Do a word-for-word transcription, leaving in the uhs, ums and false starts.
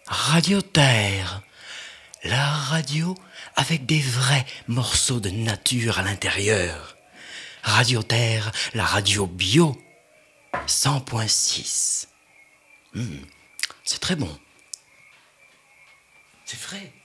Radio Terre, la radio avec des vrais morceaux de nature à l'intérieur. Radio Terre, la radio bio, cent point six. Mmh, c'est très bon. C'est frais.